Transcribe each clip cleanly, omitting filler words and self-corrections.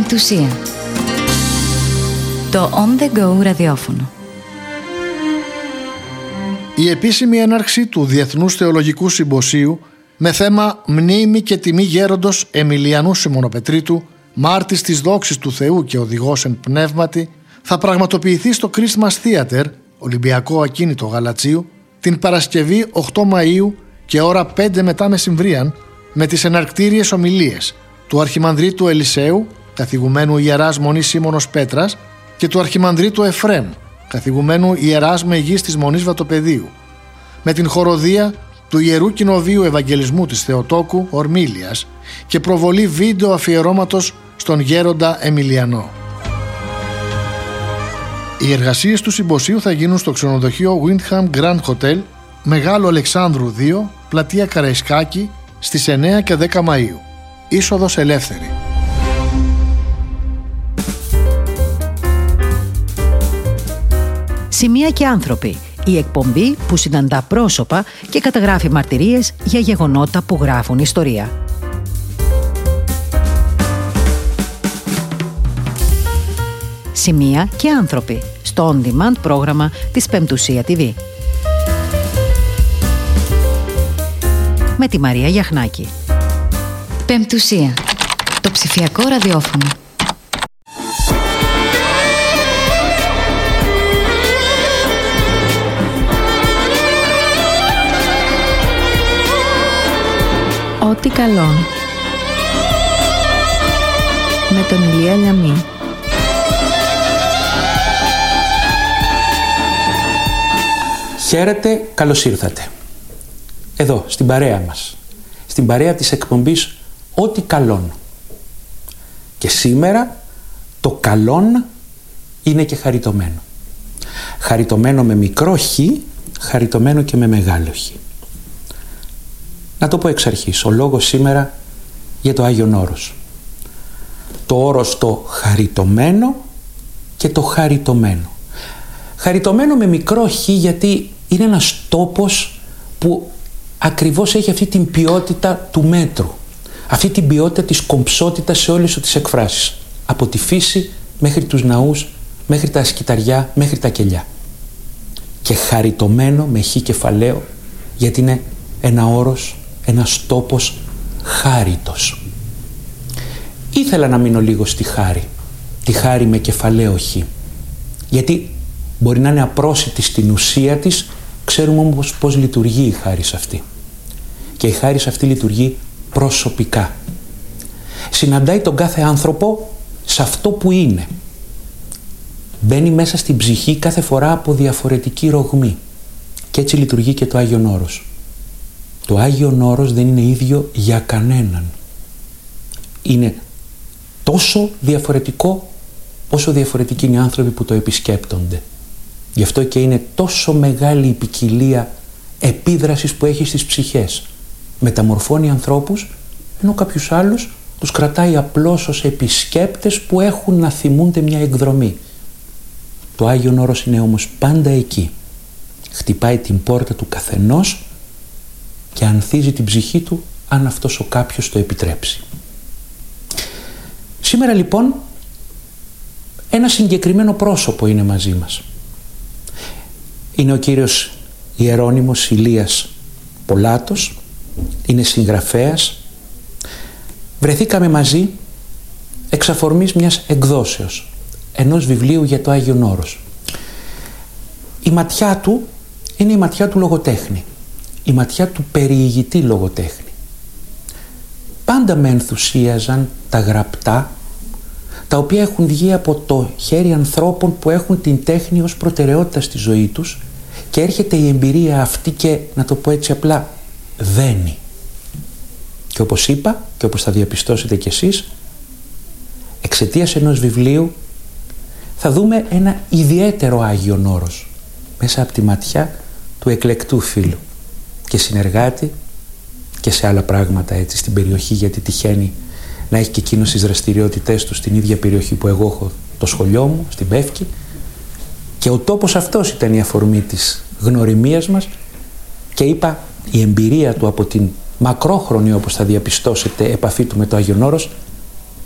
Πεμπτουσία. Το On The Go ραδιόφωνο. Η επίσημη έναρξη του Διεθνούς Θεολογικού Συμποσίου με θέμα «Μνήμη και τιμή γέροντος Εμιλιανού Σιμωνοπετρίτου, μάρτης της δόξης του Θεού και οδηγός εν πνεύματι», θα πραγματοποιηθεί στο Christmas Theater, Ολυμπιακό Ακίνητο Γαλατσίου, την Παρασκευή 8 Μαΐου και ώρα 5 μετά μεσημβρίαν, με τις εναρκτήριες ομιλίες του Αρχιμανδρίτου Ελισέου, καθηγουμένου Ιεράς Μονής Σίμωνος Πέτρας, και του Αρχιμανδρίτου Εφρέμ, καθηγουμένου Ιεράς Μεγής της Μονής Βατοπεδίου, με την χοροδία του Ιερού Κοινοβείου Ευαγγελισμού της Θεοτόκου Ορμήλιας και προβολή βίντεο αφιερώματος στον γέροντα Εμιλιανό. Οι εργασίες του συμποσίου θα γίνουν στο ξενοδοχείο Windham Grand Hotel, Μεγάλο Αλεξάνδρου 2, πλατεία Καραϊσκάκη, στις 9 και 10 Μαΐου. Είσοδος ελεύθερη. Σημεία και άνθρωποι. Η εκπομπή που συναντά πρόσωπα και καταγράφει μαρτυρίες για γεγονότα που γράφουν ιστορία. Σημεία και άνθρωποι. Στο on-demand πρόγραμμα της Πεμπτουσία TV. Με τη Μαρία Γιαχνάκη. Πεμπτουσία. Το ψηφιακό ραδιόφωνο. Ό,τι καλόν. Με τον Ηλία Λιαμή. Χαίρετε, καλώς ήρθατε. Εδώ, στην παρέα μας. Στην παρέα της εκπομπής Ό,τι καλόν. Και σήμερα το καλόν είναι και χαριτωμένο. Χαριτωμένο με μικρό χ, χαριτωμένο και με μεγάλο χ. Να το πω εξ αρχής, ο λόγος σήμερα για το Άγιον Όρος. Το όρος το χαριτωμένο και το χαριτωμένο. Χαριτωμένο με μικρό χ γιατί είναι ένας τόπος που ακριβώς έχει αυτή την ποιότητα του μέτρου. Αυτή την ποιότητα της κομψότητας σε όλες τις εκφράσεις. Από τη φύση μέχρι τους ναούς, μέχρι τα σκυταριά, μέχρι τα κελιά. Και χαριτωμένο με χ κεφαλαίο γιατί είναι ένα όρος, ένας τόπος χάριτος. Ήθελα να μείνω λίγο στη χάρη. Τη χάρη με κεφαλαίο χ. Γιατί μπορεί να είναι απρόσιτη στην ουσία της, ξέρουμε όμως πώς λειτουργεί η χάρις αυτή. Και η χάρις αυτή λειτουργεί προσωπικά. Συναντάει τον κάθε άνθρωπο σε αυτό που είναι. Μπαίνει μέσα στην ψυχή κάθε φορά από διαφορετική ρογμή. Και έτσι λειτουργεί και το Άγιον Όρος. Το Άγιον Όρος δεν είναι ίδιο για κανέναν. Είναι τόσο διαφορετικό όσο διαφορετικοί είναι οι άνθρωποι που το επισκέπτονται. Γι' αυτό και είναι τόσο μεγάλη η ποικιλία επίδρασης που έχει στις ψυχές. Μεταμορφώνει ανθρώπους, ενώ κάποιους άλλους τους κρατάει απλώς ως επισκέπτες που έχουν να θυμούνται μια εκδρομή. Το Άγιον Όρος είναι όμως πάντα εκεί. Χτυπάει την πόρτα του καθενός και ανθίζει την ψυχή του αν αυτός ο κάποιος το επιτρέψει. Σήμερα λοιπόν ένα συγκεκριμένο πρόσωπο είναι μαζί μας. Είναι ο κύριος Ιερώνυμος Ηλίας Πολάτος, είναι συγγραφέας. Βρεθήκαμε μαζί εξ αφορμής μιας εκδόσεως, ενός βιβλίου για το Άγιον Όρος. Η ματιά του είναι η ματιά του λογοτέχνη, η ματιά του περιηγητή λογοτέχνη. Πάντα με ενθουσίαζαν τα γραπτά, τα οποία έχουν βγει από το χέρι ανθρώπων που έχουν την τέχνη ως προτεραιότητα στη ζωή τους και έρχεται η εμπειρία αυτή και, να το πω έτσι απλά, δένει. Και όπως είπα και όπως θα διαπιστώσετε κι εσείς, εξαιτίας ενός βιβλίου θα δούμε ένα ιδιαίτερο Άγιον Όρος μέσα από τη ματιά του εκλεκτού φίλου και συνεργάτη και σε άλλα πράγματα έτσι στην περιοχή, γιατί τυχαίνει να έχει και εκείνος τις δραστηριότητές του στην ίδια περιοχή που εγώ έχω το σχολείο μου, στην Πεύκη, και ο τόπος αυτός ήταν η αφορμή της γνωριμίας μας και είπα η εμπειρία του από την μακρόχρονη, όπως θα διαπιστώσετε, επαφή του με το Άγιον Όρος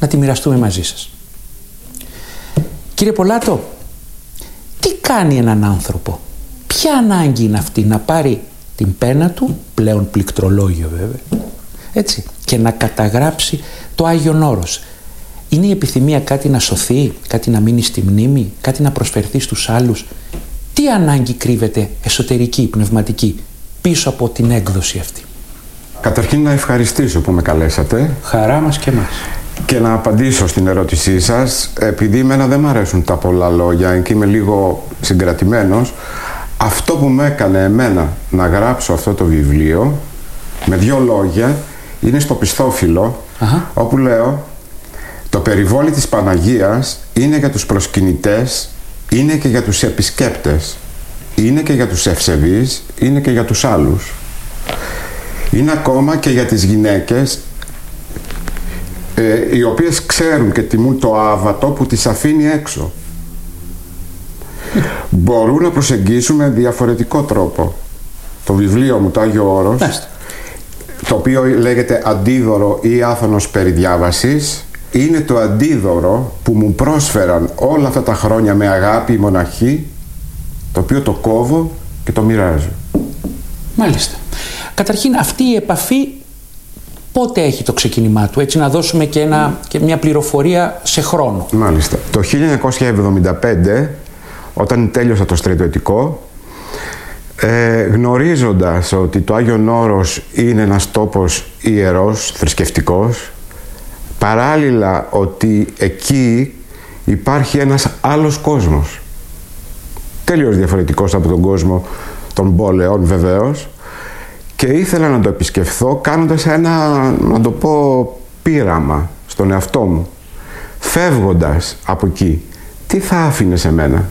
να τη μοιραστούμε μαζί σας. Κύριε Πολάτο, τι κάνει έναν άνθρωπο, ποια ανάγκη είναι αυτή να πάρει την πένα του, πλέον πληκτρολόγιο βέβαια, έτσι, και να καταγράψει το Άγιον Όρος? Είναι η επιθυμία κάτι να σωθεί, κάτι να μείνει στη μνήμη, κάτι να προσφερθεί στους άλλους? Τι ανάγκη κρύβεται εσωτερική, πνευματική, πίσω από την έκδοση αυτή? Καταρχήν να ευχαριστήσω που με καλέσατε. Χαρά μας και μας. Και να απαντήσω στην ερώτησή σας, επειδή εμένα δεν μου αρέσουν τα πολλά λόγια και είμαι λίγο συγκρατημένος, αυτό που με έκανε εμένα να γράψω αυτό το βιβλίο, με 2 λόγια, είναι στο πιστόφυλλο, όπου λέω: το περιβόλι της Παναγίας είναι για τους προσκυνητές, είναι και για τους επισκέπτες, είναι και για τους ευσεβείς, είναι και για τους άλλους. Είναι ακόμα και για τις γυναίκες, οι οποίες ξέρουν και τιμούν το άβατο που τις αφήνει έξω. Μπορούν να προσεγγίσουν με διαφορετικό τρόπο. Το βιβλίο μου, το Άγιο Όρος, το οποίο λέγεται Αντίδωρο ή Άθωνος περιδιάβασης, είναι το αντίδωρο που μου πρόσφεραν όλα αυτά τα χρόνια με αγάπη οι μοναχοί, το οποίο το κόβω και το μοιράζω. Μάλιστα. Καταρχήν, αυτή η επαφή πότε έχει το ξεκίνημά του, έτσι να δώσουμε και μια πληροφορία σε χρόνο? Μάλιστα. Το 1975, όταν τέλειωσα το στρατιωτικό, γνωρίζοντας ότι το Άγιον Όρος είναι ένας τόπος ιερός, θρησκευτικός, παράλληλα ότι εκεί υπάρχει ένας άλλος κόσμος, τελείως διαφορετικός από τον κόσμο των πόλεων βεβαίως, και ήθελα να το επισκεφθώ κάνοντας ένα, να το πω, πείραμα στον εαυτό μου. Φεύγοντας από εκεί, τι θα άφηνε σε μένα?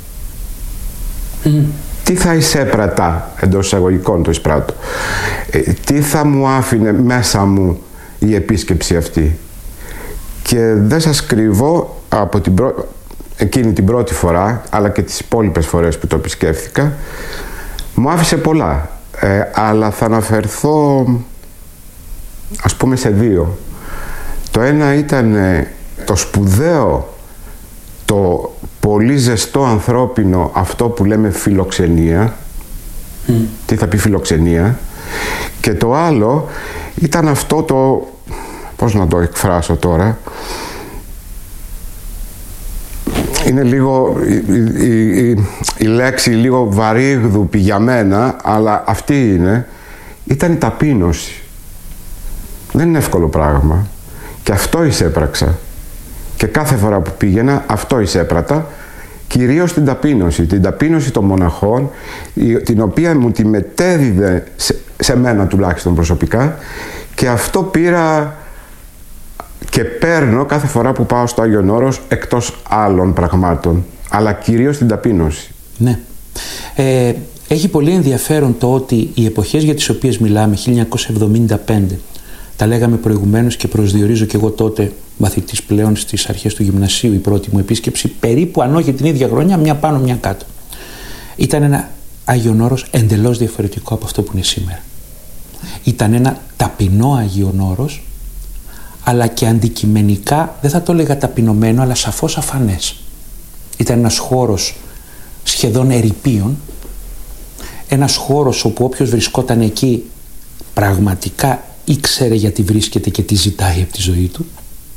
Τι θα εισέπρατα, εντός εισαγωγικών το εισπράττω, τι θα μου άφηνε μέσα μου η επίσκεψη αυτή? Και δεν σας κρύβω, από εκείνη την πρώτη φορά, αλλά και τις υπόλοιπες φορές που το επισκέφθηκα, μου άφησε πολλά. Αλλά θα αναφερθώ, ας πούμε, σε 2. Το ένα ήταν το σπουδαίο, το πολύ ζεστό ανθρώπινο, αυτό που λέμε φιλοξενία. Τι θα πει φιλοξενία? Και το άλλο ήταν αυτό το, πώς να το εκφράσω τώρα, είναι λίγο η λέξη λίγο βαρύγδουπη για μένα, αλλά αυτή είναι. Ήταν η ταπείνωση. Δεν είναι εύκολο πράγμα. Και αυτό εισέπραξα. Και κάθε φορά που πήγαινα, αυτό εισέπρατα. Κυρίως την ταπείνωση. Την ταπείνωση των μοναχών, την οποία μου τη μετέδιδε σε μένα τουλάχιστον προσωπικά, και αυτό πήρα και παίρνω κάθε φορά που πάω στο Άγιον Όρος, εκτός άλλων πραγμάτων, αλλά κυρίως την ταπείνωση. Ναι. Έχει πολύ ενδιαφέρον το ότι οι εποχές για τις οποίες μιλάμε, 1975, τα λέγαμε προηγουμένως και προσδιορίζω και εγώ τότε, μαθητής πλέον στις αρχές του γυμνασίου, η πρώτη μου επίσκεψη, περίπου αν όχι την ίδια χρονιά, μια πάνω μια κάτω. Ήταν ένα Άγιον Όρος εντελώς διαφορετικό από αυτό που είναι σήμερα. Ήταν ένα ταπεινό Άγιον Όρος, αλλά και αντικειμενικά, δεν θα το έλεγα ταπεινωμένο, αλλά σαφώς αφανές. Ήταν ένας χώρος σχεδόν ερειπίων, ένας χώρος όπου όποιος βρισκόταν εκεί πραγματικά ήξερε γιατί βρίσκεται και τι ζητάει από τη ζωή του.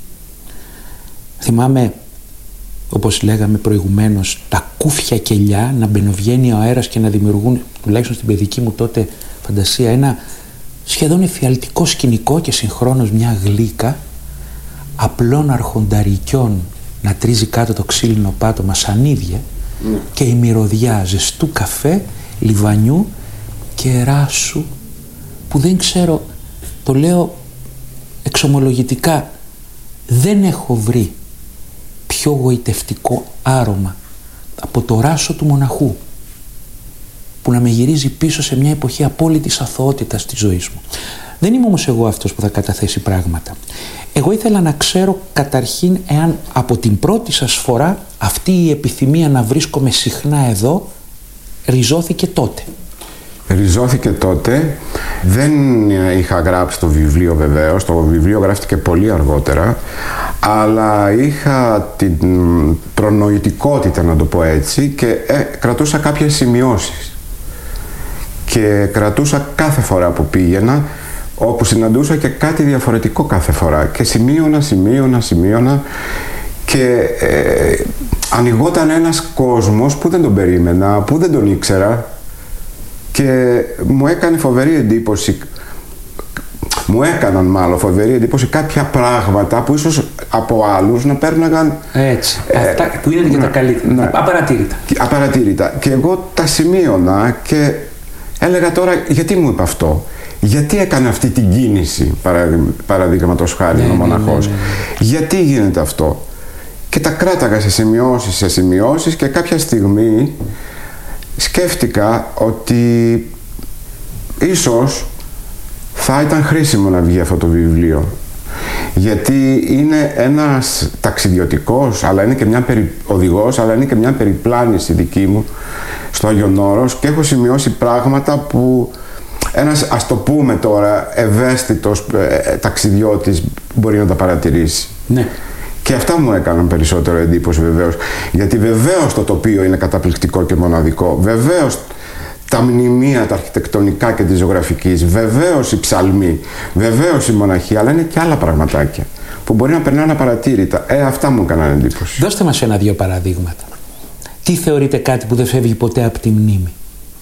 Θυμάμαι, όπως λέγαμε προηγουμένως, τα κούφια κελιά να μπαινοβγαίνει ο αέρας και να δημιουργούν, τουλάχιστον στην παιδική μου τότε φαντασία, ένα σχεδόν εφιαλτικό σκηνικό και συγχρόνως μια γλύκα απλών αρχονταρικιών να τρίζει κάτω το ξύλινο πάτωμα σαν ίδια και η μυρωδιά ζεστού καφέ, λιβανιού και ράσου, που δεν ξέρω, το λέω εξομολογητικά, δεν έχω βρει πιο γοητευτικό άρωμα από το ράσο του μοναχού, που να με γυρίζει πίσω σε μια εποχή απόλυτης αθωότητας της ζωής μου. Δεν είμαι όμως εγώ αυτός που θα καταθέσει πράγματα. Εγώ ήθελα να ξέρω καταρχήν εάν από την πρώτη σας φορά αυτή η επιθυμία να βρίσκομαι συχνά εδώ ριζώθηκε τότε. Ριζώθηκε τότε. Δεν είχα γράψει το βιβλίο βεβαίως. Το βιβλίο γράφτηκε πολύ αργότερα. αλλά είχα την προνοητικότητα, να το πω έτσι, και κρατούσα κάποιες σημειώσεις. Και κρατούσα κάθε φορά που πήγαινα, όπου συναντούσα και κάτι διαφορετικό κάθε φορά. Και σημείωνα και ανοιγόταν ένας κόσμος που δεν τον περίμενα, που δεν τον ήξερα, και μου έκανε φοβερή εντύπωση. Μου έκαναν μάλλον φοβερή εντύπωση κάποια πράγματα που ίσως από άλλους να παίρναγαν... Έτσι, αυτά που είναι και τα καλύτερα, απαρατήρητα. Και εγώ τα σημείωνα και έλεγα τώρα, γιατί μου είπε αυτό, γιατί έκανε αυτή την κίνηση, παραδείγματος χάρη, ο μοναχός, γιατί γίνεται αυτό. Και τα κράταγα σε σημειώσεις και κάποια στιγμή σκέφτηκα ότι ίσως θα ήταν χρήσιμο να βγει αυτό το βιβλίο, γιατί είναι ένας ταξιδιωτικός, αλλά είναι και οδηγός, αλλά είναι και μια περιπλάνηση δική μου στο Άγιον Όρος, και έχω σημειώσει πράγματα που ένας, ας το πούμε τώρα, ευαίσθητος ταξιδιώτης μπορεί να τα παρατηρήσει. Ναι. Και αυτά μου έκαναν περισσότερο εντύπωση, βεβαίως, γιατί βεβαίως το τοπίο είναι καταπληκτικό και μοναδικό, βεβαίως τα μνημεία, τα αρχιτεκτονικά και της ζωγραφικής, βεβαίως οι ψαλμοί, βεβαίως η μοναχή, αλλά είναι και άλλα πραγματάκια που μπορεί να περνάνε απαρατήρητα. Αυτά μου έκαναν εντύπωση. Δώστε μας ένα-δύο παραδείγματα. Τι θεωρείτε κάτι που δεν φεύγει ποτέ από τη μνήμη?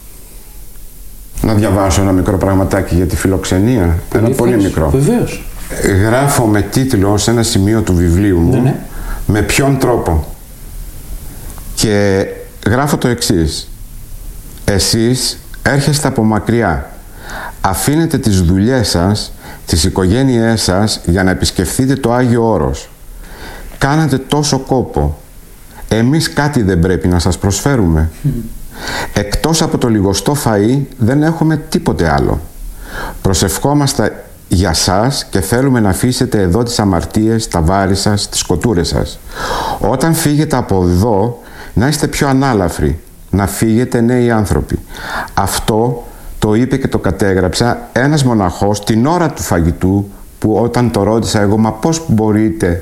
Να διαβάσω ένα μικρό πραγματάκι για τη φιλοξενία. Ένα πολύ μικρό. Βεβαίως. Γράφω με τίτλο σε ένα σημείο του βιβλίου μου, με ποιον τρόπο. Και γράφω το εξής. Εσείς έρχεστε από μακριά. Αφήνετε τις δουλειές σας, τις οικογένειές σας για να επισκεφθείτε το Άγιο Όρος. Κάνατε τόσο κόπο. Εμείς κάτι δεν πρέπει να σας προσφέρουμε? Εκτός από το λιγοστό φαΐ δεν έχουμε τίποτε άλλο. Προσευχόμαστε για σας και θέλουμε να αφήσετε εδώ τις αμαρτίες, τα βάρη σας, τις σκοτούρες σας. Όταν φύγετε από εδώ, να είστε πιο ανάλαφροι, να φύγετε νέοι άνθρωποι. Αυτό το είπε και το κατέγραψα ένας μοναχός την ώρα του φαγητού, που όταν το ρώτησα εγώ, μα πώς μπορείτε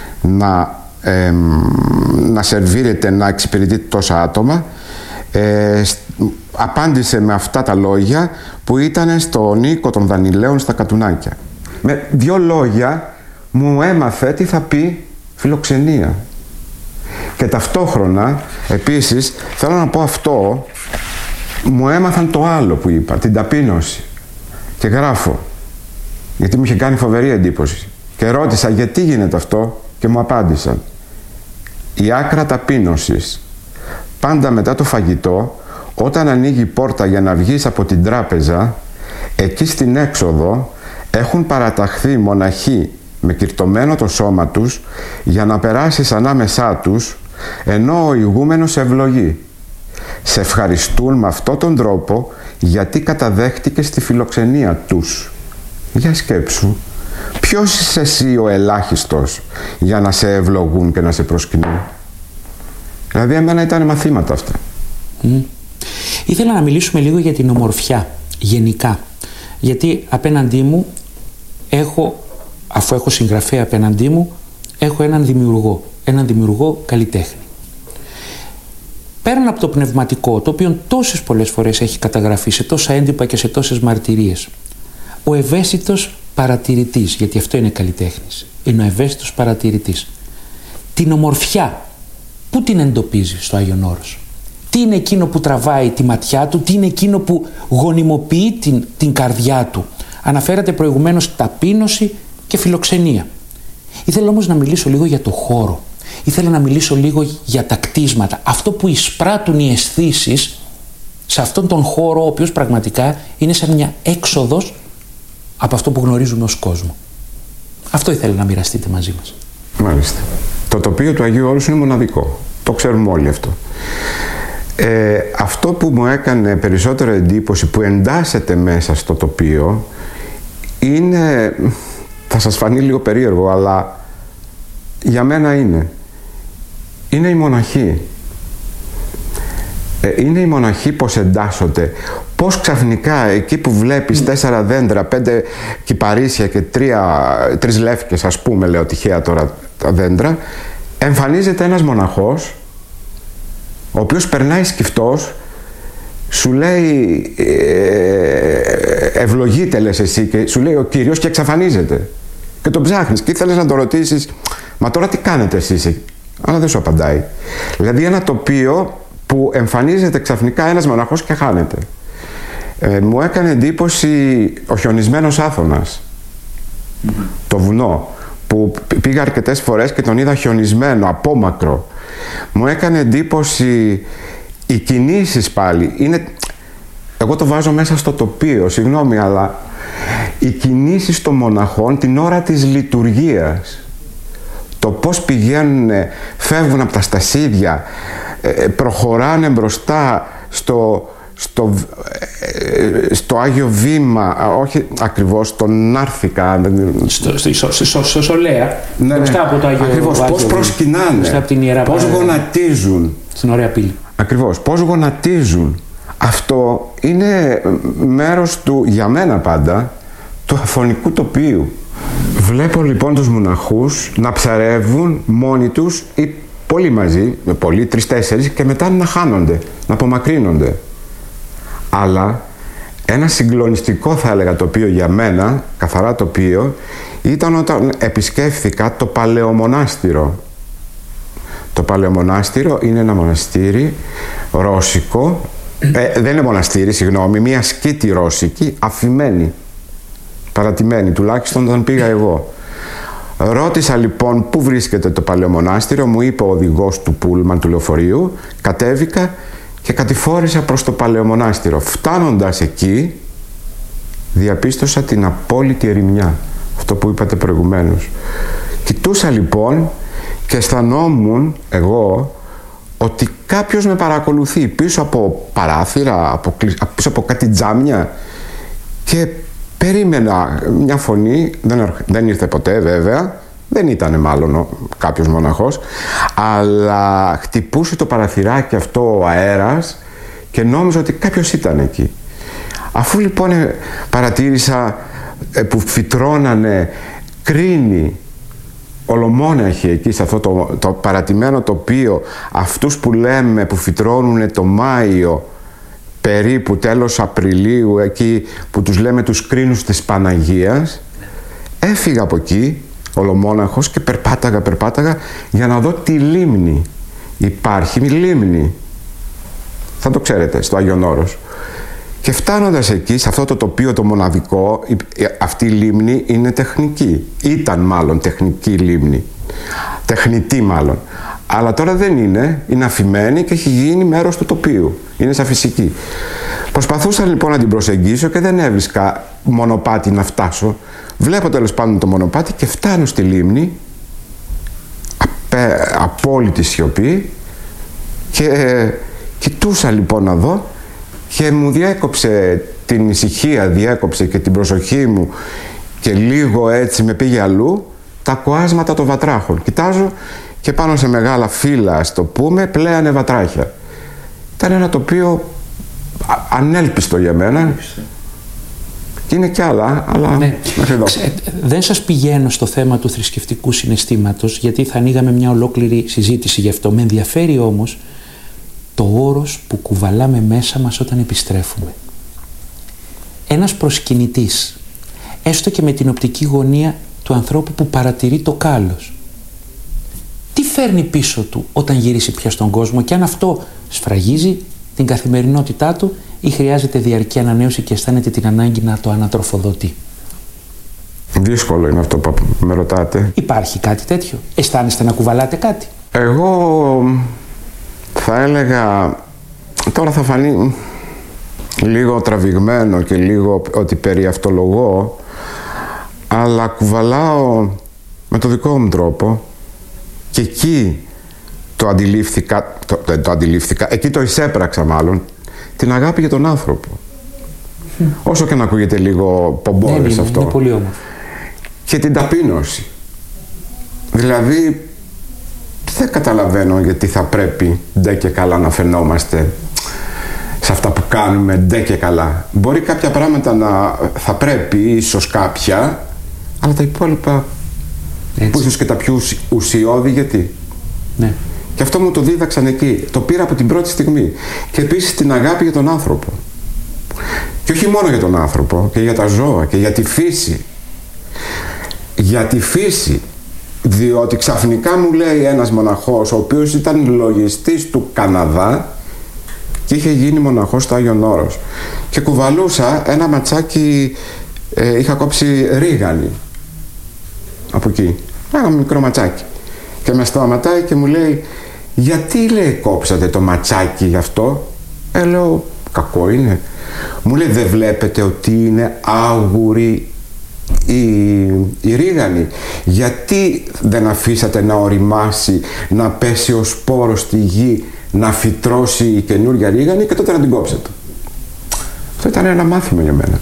να σερβίρετε, να εξυπηρετείτε τόσα άτομα, απάντησε με αυτά τα λόγια που ήταν στον οίκο των Δανειλαίων στα Κατουνάκια. Με 2 λόγια μου έμαθε τι θα πει φιλοξενία. Και ταυτόχρονα, επίσης, θέλω να πω αυτό, μου έμαθαν το άλλο που είπα, την ταπείνωση. Και γράφω, γιατί μου είχε κάνει φοβερή εντύπωση. Και ρώτησα γιατί γίνεται αυτό και μου απάντησαν. Η άκρα ταπείνωσης. Πάντα μετά το φαγητό, όταν ανοίγει η πόρτα για να βγεις από την τράπεζα, εκεί στην έξοδο έχουν παραταχθεί μοναχοί με κυρτωμένο το σώμα τους για να περάσεις ανάμεσά τους, ενώ ο ηγούμενος ευλογεί. Σε ευχαριστούν με αυτόν τον τρόπο γιατί καταδέχτηκες τη φιλοξενία τους. Για σκέψου, ποιος είσαι εσύ ο ελάχιστος για να σε ευλογούν και να σε προσκυνούν? Δηλαδή εμένα ήταν μαθήματα αυτά. Ήθελα να μιλήσουμε λίγο για την ομορφιά γενικά, γιατί απέναντί μου αφού έχω συγγραφέα απέναντί μου, έχω έναν δημιουργό καλλιτέχνη. Πέραν από το πνευματικό, το οποίο τόσες πολλές φορές έχει καταγραφεί σε τόσα έντυπα και σε τόσες μαρτυρίες, ο ευαίσθητος παρατηρητής, γιατί αυτό είναι καλλιτέχνης, είναι ο ευαίσθητος παρατηρητής. Την ομορφιά, πού την εντοπίζει στο Άγιον Όρος? Τι είναι εκείνο που τραβάει τη ματιά του, τι είναι εκείνο που γονιμοποιεί την καρδιά του? Αναφέρατε προηγουμένως ταπείνωση και φιλοξενία. Ήθελα όμως να μιλήσω λίγο για το χώρο. Ήθελα να μιλήσω λίγο για τα κτίσματα. Αυτό που εισπράττουν οι αισθήσεις σε αυτόν τον χώρο, ο οποίος πραγματικά είναι σαν μια έξοδος από αυτό που γνωρίζουμε ως κόσμο. Αυτό ήθελα να μοιραστείτε μαζί μας. Μάλιστα. Το τοπίο του Αγίου Όρους είναι μοναδικό. Το ξέρουμε όλοι αυτό. Αυτό που μου έκανε περισσότερο εντύπωση, που εντάσσεται μέσα στο τοπίο, είναι, θα σας φανεί λίγο περίεργο, αλλά για μένα είναι η μοναχή. Είναι η μοναχή πως εντάσσονται, πως ξαφνικά εκεί που βλέπεις 4 δέντρα, 5 κυπαρίσια και 3 λεύκες, ας πούμε, λέω τυχαία τώρα τα δέντρα, εμφανίζεται ένας μοναχός, ο οποίος περνάει σκυφτός, σου λέει ευλογείτε λες εσύ, και σου λέει ο Κύριος, και εξαφανίζεται. Και τον ψάχνεις και ήθελες να τον ρωτήσεις, μα τώρα τι κάνετε εσείς? Αλλά δεν σου απαντάει. Δηλαδή ένα τοπίο που εμφανίζεται ξαφνικά ένας μοναχός και χάνεται. Μου έκανε εντύπωση ο χιονισμένος Άθωνας, το βουνό, που πήγα αρκετές φορές και τον είδα χιονισμένο, απόμακρο. Μου έκανε εντύπωση οι κινήσεις πάλι. Εγώ το βάζω μέσα στο τοπίο, συγγνώμη, αλλά οι κινήσεις των μοναχών την ώρα της λειτουργίας, το πώς πηγαίνουν, φεύγουν από τα στασίδια, προχωράνε μπροστά στο Άγιο Βήμα, όχι ακριβώς, στον Νάρθηκα, στο Σολέα, μπροστά από το Άγιο ακριβώς, Βήμα, πώς προσκυνάνε, πώς γονατίζουν, στην ωραία πύλη. Ακριβώς, πώς γονατίζουν. Αυτό είναι μέρος του, για μένα πάντα, του αφωνικού τοπίου. Βλέπω λοιπόν τους μοναχούς να ψαρεύουν μόνοι τους ή πολύ μαζί, με πολύ, 3-4, και μετά να χάνονται, να απομακρύνονται. Αλλά ένα συγκλονιστικό, θα έλεγα, τοπίο για μένα, καθαρά τοπίο, ήταν όταν επισκέφθηκα το Παλαιομονάστηρο. Το Παλαιομονάστηρο είναι ένα μοναστήρι ρώσικο, δεν είναι μοναστήρι, συγγνώμη, μια σκήτη ρώσικη, αφημένη, παρατημένη, τουλάχιστον όταν πήγα εγώ. Ρώτησα λοιπόν πού βρίσκεται το Παλαιομονάστηρο, μου είπε ο οδηγός του πούλμαν του λεωφορείου, κατέβηκα και κατηφόρησα προς το Παλαιομονάστηρο. Φτάνοντας εκεί, διαπίστωσα την απόλυτη ερημιά, αυτό που είπατε προηγουμένως. Κοιτούσα λοιπόν και αισθανόμουν εγώ ότι κάποιος με παρακολουθεί πίσω από παράθυρα, πίσω από κάτι τζάμια, και περίμενα μια φωνή, δεν ήρθε ποτέ βέβαια, δεν ήταν μάλλον κάποιος μοναχός, αλλά χτυπούσε το παραθυράκι αυτό ο αέρας και νόμιζα ότι κάποιος ήταν εκεί. Αφού λοιπόν παρατήρησα που φυτρώνανε κρίνη ολομόναχοι εκεί σε αυτό το παρατημένο τοπίο, αυτούς που λέμε που φυτρώνουν το Μάιο, περίπου τέλος Απριλίου, εκεί που τους λέμε τους κρίνους της Παναγίας, έφυγα από εκεί ολομόναχος και περπάταγα για να δω τη λίμνη. Υπάρχει μια λίμνη, θα το ξέρετε, στο Άγιον Όρος. Και φτάνοντας εκεί, σε αυτό το τοπίο το μοναδικό, αυτή η λίμνη είναι τεχνική. Ήταν μάλλον τεχνική λίμνη. Τεχνητή μάλλον. Αλλά τώρα δεν είναι, είναι αφημένη και έχει γίνει μέρος του τοπίου. Είναι σαν φυσική. Προσπαθούσα λοιπόν να την προσεγγίσω και δεν έβρισκα μονοπάτι να φτάσω. Βλέπω τέλος πάντων το μονοπάτι και φτάνω στη λίμνη, απόλυτη σιωπή, και κοιτούσα λοιπόν να δω, και μου διέκοψε την ησυχία, διέκοψε και την προσοχή μου, και λίγο έτσι με πήγε αλλού, τα κοάσματα των βατράχων. Κοιτάζω και πάνω σε μεγάλα φύλλα, ας το πούμε, πλέανε βατράχια. Ήταν ένα τοπίο ανέλπιστο για μένα. Και είναι κι άλλα, αλλά ναι. μέχρι εδώ. Δεν σας πηγαίνω στο θέμα του θρησκευτικού συναισθήματος, γιατί θα ανοίγαμε μια ολόκληρη συζήτηση γι' αυτό. Με ενδιαφέρει όμως το όρος που κουβαλάμε μέσα μας όταν επιστρέφουμε. Ένας προσκυνητής, έστω και με την οπτική γωνία του ανθρώπου που παρατηρεί το κάλος, τι φέρνει πίσω του όταν γυρίσει πια στον κόσμο, και αν αυτό σφραγίζει την καθημερινότητά του ή χρειάζεται διαρκή ανανέωση και αισθάνεται την ανάγκη να το ανατροφοδοτεί. Δύσκολο είναι αυτό που με ρωτάτε. Υπάρχει κάτι τέτοιο? Αισθάνεστε να κουβαλάτε κάτι? Εγώ θα έλεγα, τώρα θα φανεί λίγο τραβηγμένο και λίγο ότι περιαυτολογώ, αλλά κουβαλάω με το δικό μου τρόπο, και εκεί το αντιλήφθηκα, εκεί το εισέπραξα μάλλον, την αγάπη για τον άνθρωπο. Όσο και να ακούγεται λίγο πομπόρες αυτό. Είναι πολύ όμορφο. Και την ταπείνωση. Δηλαδή, δεν καταλαβαίνω γιατί θα πρέπει ντε και καλά να φαινόμαστε σε αυτά που κάνουμε ντε και καλά. Μπορεί κάποια πράγματα να θα πρέπει, ίσως κάποια, αλλά τα υπόλοιπα που ίσως και τα πιο ουσιώδη, γιατί. Ναι. Και αυτό μου το δίδαξαν εκεί. Το πήρα από την πρώτη στιγμή. Και επίσης την αγάπη για τον άνθρωπο. Και όχι μόνο για τον άνθρωπο, και για τα ζώα και για τη φύση. Για τη φύση. Διότι ξαφνικά μου λέει ένας μοναχός, ο οποίος ήταν λογιστής του Καναδά και είχε γίνει μοναχός στο Άγιον Όρος. Και κουβαλούσα ένα ματσάκι, είχα κόψει ρίγανη από εκεί. Ένα μικρό ματσάκι. Και με σταματάει και μου λέει, γιατί, λέει, κόψατε το ματσάκι γι' αυτό? Λέω, κακό είναι. Μου λέει, δεν βλέπετε ότι είναι άγουρη η ρίγανη? Γιατί δεν αφήσατε να οριμάσει, να πέσει ο σπόρος στη γη, να φυτρώσει η καινούργια ρίγανη και τότε να την κόψετε? Αυτό ήταν ένα μάθημα για μένα.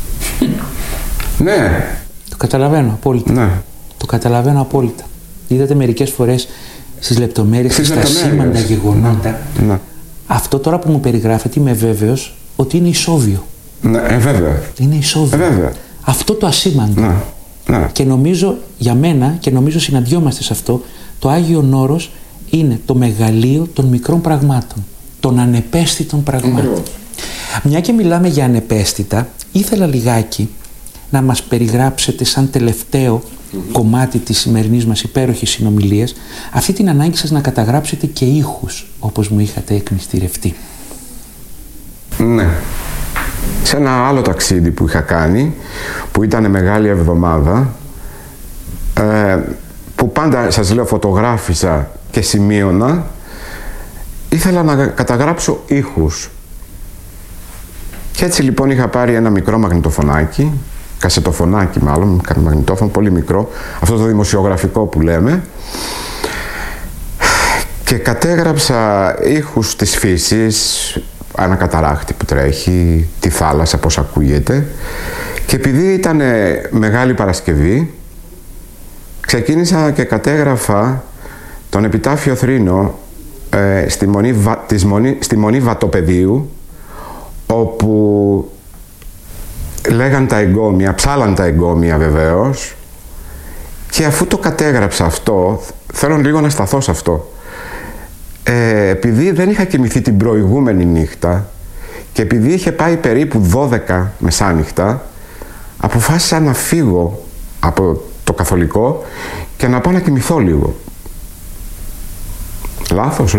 Ναι. Το καταλαβαίνω απόλυτα. Ναι. Το καταλαβαίνω απόλυτα. Είδατε μερικές φορές στις λεπτομέρειες, στα σήμαντα γεγονότα. Ναι. Αυτό τώρα που μου περιγράφεται, είμαι βέβαιος ότι είναι ισόβιο. Ναι, βέβαια. Είναι ισόβιο. Βέβαια. Αυτό το ασήμαντο. Ναι. Ναι. Και νομίζω, για μένα, και νομίζω συναντιόμαστε σε αυτό, το Άγιον Όρος είναι το μεγαλείο των μικρών πραγμάτων, των ανεπαίσθητων πραγμάτων. Μια και μιλάμε για ανεπαίσθητα, ήθελα λιγάκι να μας περιγράψετε σαν τελευταίο κομμάτι της σημερινής μας υπέροχης συνομιλίας αυτή την ανάγκη σας να καταγράψετε και ήχους, όπως μου είχατε εκμυστηρευτεί. Ναι. Σε ένα άλλο ταξίδι που είχα κάνει, που ήταν Μεγάλη Εβδομάδα, που πάντα, σας λέω, φωτογράφησα και σημείωνα, ήθελα να καταγράψω ήχους. Και έτσι λοιπόν είχα πάρει ένα μικρό μαγνητοφωνάκι, κασετοφωνάκι μάλλον, μαγνητόφωνο πολύ μικρό, αυτό το δημοσιογραφικό που λέμε, και κατέγραψα ήχους της φύσης, ένα καταράκτη που τρέχει, τη θάλασσα πώς ακούγεται, και επειδή ήταν Μεγάλη Παρασκευή, ξεκίνησα και κατέγραφα τον Επιτάφιο Θρήνο στη Μονή Βατοπεδίου, όπου λέγαν τα εγκόμια, ψάλαν τα εγκόμια βεβαίως, και αφού το κατέγραψα αυτό, θέλω λίγο να σταθώ σε αυτό. Επειδή δεν είχα κοιμηθεί την προηγούμενη νύχτα και επειδή είχε πάει περίπου 12 μεσάνυχτα, αποφάσισα να φύγω από το καθολικό και να πάω να κοιμηθώ λίγο. Λάθος.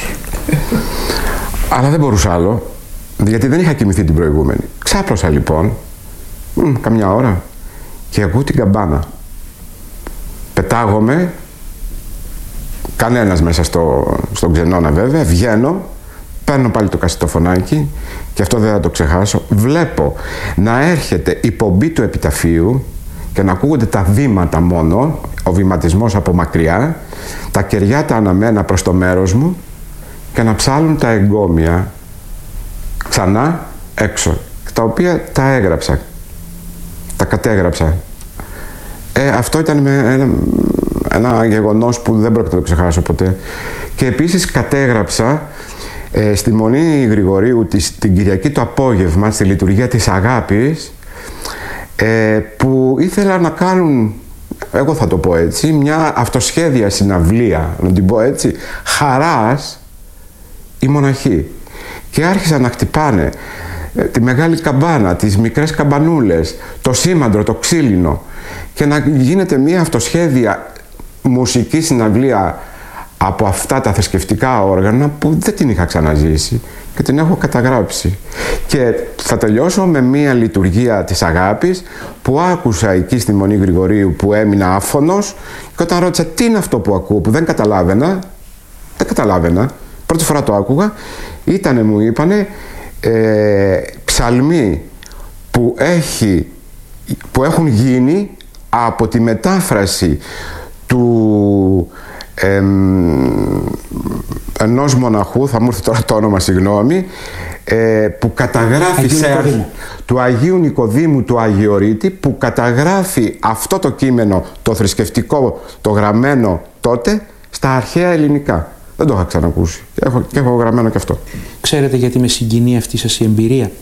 Αλλά δεν μπορούσα άλλο, γιατί δεν είχα κοιμηθεί την προηγούμενη. Ξάπλωσα λοιπόν, καμιά ώρα, και ακούω την καμπάνα. Πετάγομαι, κανένας μέσα στον ξενώνα βέβαια, βγαίνω, παίρνω πάλι το κασετοφωνάκι και αυτό δεν θα το ξεχάσω. Βλέπω να έρχεται η πομπή του επιταφείου και να ακούγονται τα βήματα μόνο, ο βηματισμός από μακριά, τα κεριά τα αναμένα προς το μέρος μου και να ψάλουν τα εγκόμια ξανά έξω, τα οποία τα έγραψα, τα κατέγραψα. Αυτό ήταν ένα γεγονός που δεν πρόκειται να το ξεχάσω ποτέ. Και επίσης κατέγραψα στη Μονή Γρηγορίου την Κυριακή το απόγευμα, στη λειτουργία της Αγάπης, που ήθελα να κάνουν, εγώ θα το πω έτσι, μια αυτοσχέδια συναυλία, να την πω έτσι, χαράς οι μοναχοί. Και άρχισαν να χτυπάνε τη μεγάλη καμπάνα, τις μικρές καμπανούλες, το σήμαντρο, το ξύλινο, και να γίνεται μια αυτοσχέδια μουσική συναυλία από αυτά τα θρησκευτικά όργανα που δεν την είχα ξαναζήσει και την έχω καταγράψει. Και θα τελειώσω με μια λειτουργία της Αγάπης που άκουσα εκεί στη Μονή Γρηγορίου, που έμεινα άφωνος, και όταν ρώτησα τι είναι αυτό που ακούω, που δεν καταλάβαινα, πρώτη φορά το άκουγα, μου είπανε ψαλμοί που έχουν γίνει από τη μετάφραση του ενός μοναχού, θα μου έρθει τώρα το όνομα, συγγνώμη, που καταγράφει του Αγίου Νικοδήμου του Αγιορείτη, που καταγράφει αυτό το κείμενο, το θρησκευτικό, το γραμμένο τότε, στα αρχαία ελληνικά. Δεν το είχα ξανακούσει και έχω γραμμένο και αυτό. Ξέρετε γιατί με συγκινεί αυτή σας η εμπειρία?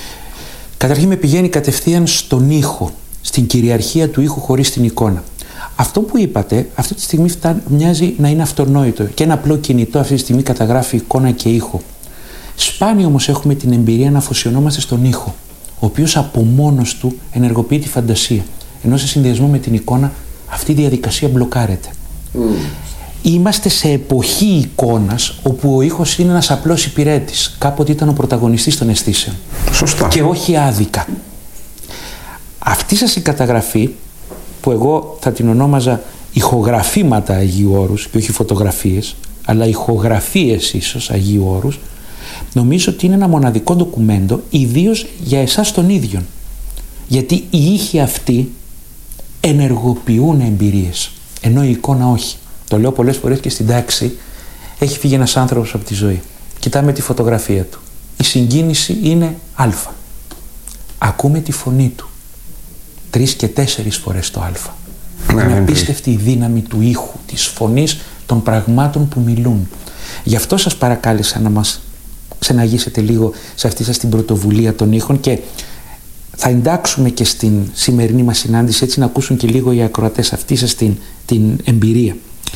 Καταρχήν με πηγαίνει κατευθείαν στον ήχο, στην κυριαρχία του ήχου χωρίς την εικόνα. Αυτό που είπατε αυτή τη στιγμή μοιάζει να είναι αυτονόητο και ένα απλό κινητό αυτή τη στιγμή καταγράφει εικόνα και ήχο. Σπάνια όμως έχουμε την εμπειρία να αφοσιωνόμαστε στον ήχο, ο οποίος από μόνος του ενεργοποιεί τη φαντασία, ενώ σε συνδυασμό με την εικόνα αυτή η διαδικασία μπλοκάρεται. Είμαστε σε εποχή εικόνας όπου ο ήχος είναι ένας απλός υπηρέτης. Κάποτε ήταν ο πρωταγωνιστής των αισθήσεων. Σωστά. Και όχι άδικα. Αυτή σας η καταγραφή, που εγώ θα την ονόμαζα ηχογραφήματα Αγίου Όρους και όχι φωτογραφίες, αλλά ηχογραφίες ίσως Αγίου Όρους, νομίζω ότι είναι ένα μοναδικό ντοκουμέντο, ιδίως για εσάς τον ίδιον. Γιατί οι ήχοι αυτοί ενεργοποιούν εμπειρίες, ενώ η εικόνα όχι. Το λέω πολλές φορές και στην τάξη. Έχει φύγει ένας άνθρωπος από τη ζωή. Κοιτάμε τη φωτογραφία του. Η συγκίνηση είναι α. Ακούμε τη φωνή του 3 και 4 φορές το α. Είναι απίστευτη η δύναμη του ήχου, της φωνής, των πραγμάτων που μιλούν. Γι' αυτό σας παρακάλεσα να μας ξεναγήσετε λίγο σε αυτή σας την πρωτοβουλία των ήχων και θα εντάξουμε και στην σημερινή μας συνάντηση, έτσι να ακούσουν και λίγο οι ακροατές αυτή σας την εμπειρία.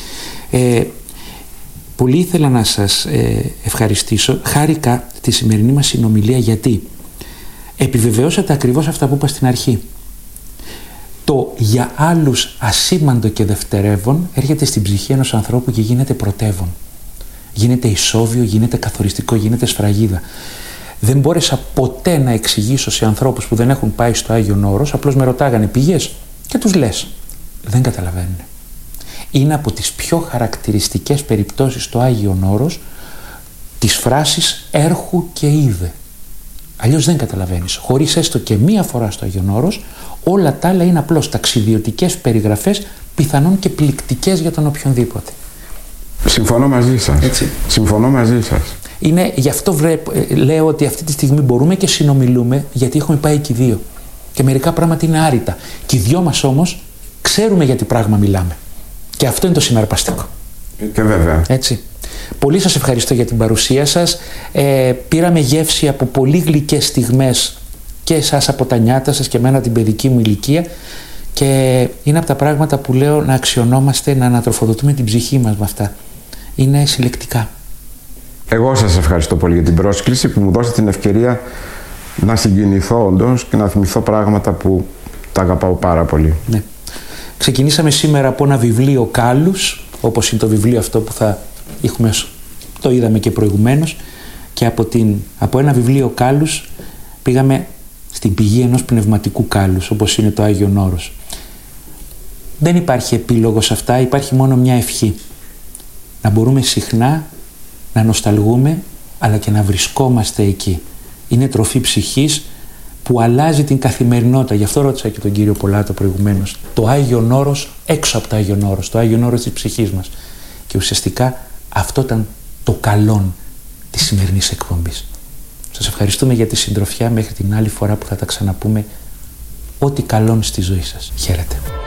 Πολύ ήθελα να σας ευχαριστήσω. Χάρηκα τη σημερινή μας συνομιλία γιατί επιβεβαιώσατε ακριβώς αυτά που είπα στην αρχή. Το για άλλους ασήμαντο και δευτερεύον έρχεται στην ψυχή ενός ανθρώπου και γίνεται πρωτεύον. Γίνεται ισόβιο, γίνεται καθοριστικό, γίνεται σφραγίδα. Δεν μπόρεσα ποτέ να εξηγήσω σε ανθρώπους που δεν έχουν πάει στο Άγιον Όρος, απλώς με ρωτάγανε πηγές και τους λες. Δεν καταλαβαίνουν. Είναι από τις πιο χαρακτηριστικές περιπτώσεις στο Άγιον Όρος της φράσης έρχου και είδε. Αλλιώς δεν καταλαβαίνεις. Χωρίς έστω και μία φορά στο Άγιον Όρος, όλα τα άλλα είναι απλώς ταξιδιωτικές περιγραφές, πιθανόν και πληκτικές για τον οποιονδήποτε. Συμφωνώ μαζί σας. Έτσι. Συμφωνώ μαζί σας. Γι' αυτό λέω ότι αυτή τη στιγμή μπορούμε και συνομιλούμε, γιατί έχουμε πάει και οι δύο. Και μερικά πράγματα είναι άρρητα. Και οι δυο μας όμως ξέρουμε για τι πράγμα μιλάμε. Και αυτό είναι το συναρπαστικό. Και βέβαια. Έτσι. Πολύ σας ευχαριστώ για την παρουσία σας. Πήραμε γεύση από πολύ γλυκές στιγμές και εσάς από τα νιάτα σας και εμένα την παιδική μου ηλικία. Και είναι από τα πράγματα που λέω να αξιωνόμαστε, να ανατροφοδοτούμε την ψυχή μας με αυτά. Είναι συλλεκτικά. Εγώ σας ευχαριστώ πολύ για την πρόσκληση που μου δώσετε την ευκαιρία να συγκινηθώ όντως και να θυμηθώ πράγματα που τα αγαπάω πάρα πολύ. Ναι. Ξεκινήσαμε σήμερα από ένα βιβλίο Κάλλους, όπως είναι το βιβλίο αυτό που θα έχουμε, το είδαμε και προηγουμένως, και από ένα βιβλίο Κάλλους πήγαμε στην πηγή ενός πνευματικού κάλους, όπως είναι το Άγιον Όρος. Δεν υπάρχει επίλογος σε αυτά, υπάρχει μόνο μια ευχή. Να μπορούμε συχνά να νοσταλγούμε, αλλά και να βρισκόμαστε εκεί. Είναι τροφή ψυχής που αλλάζει την καθημερινότητα. Γι' αυτό ρώτησα και τον κύριο Πολάτο προηγουμένως. Το Άγιον Όρος έξω από το Άγιον Όρος, το Άγιον Όρος της ψυχής μας. Και ουσιαστικά αυτό ήταν το καλόν της σημερινής εκπομπής. Σας ευχαριστούμε για τη συντροφιά. Μέχρι την άλλη φορά που θα τα ξαναπούμε. Ό,τι καλόν στη ζωή σας. Χαίρετε.